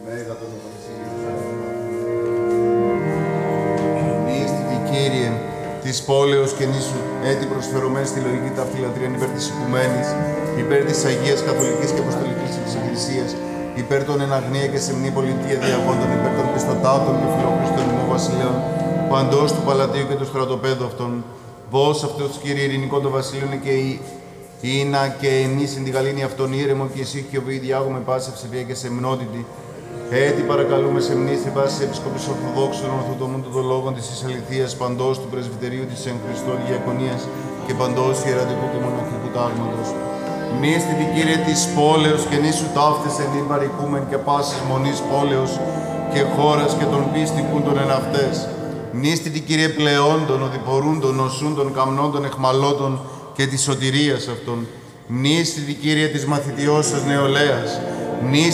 Μέγατον ο Βασίλειος. Μνήστητη, Κύριε, της πόλεως και νήσου, έτη προσφερωμένη στη λογική ταυτιλατρία υπέρ της οικουμένης, υπέρ της Αγίας Καθολικής και Αποστολικής της Εκκλησίας, υπέρ των εν αγνία και σεμνή πολιτεία διαγόντων, υπέρ των πιστοτάτων και φιλόχριστων ημών βασιλέων, παντός του παλατίου και του στρατοπέδου αυτών. Βος αυτός, Κύριε, ειρηνικό των βασιλείων και η Ήνα και εμείς εν τη γαλήνη αυτόν ήρεμο και εσύ και ο διάγουμε πάση ευσεβία και σεμνότητη. Έτσι παρακαλούμε σε μνήστη βάση επισκοπής Ορθοδόξων ορθοτομούν των λόγων της αληθείας παντός του πρεσβυτερίου της εν Χριστώ Διακονίας και παντός ιερατικού και μοναχικού τάγματος. Μνήστητη, Κύριε, της πόλεως και νήσου ταύτες εν υπαρικούμεν και πάσης μονής πόλεως και χώρας και των πίστικούν των εν αυτές. Μνήστητη, Κύριε, πλεόντων, οδηπορούντων, νοσούντων, καμνόντων, εχμαλώτων και της σωτηρίας αυτών. Μνήστητη, Κύριε, της μαθητιώσεως νεολαίας.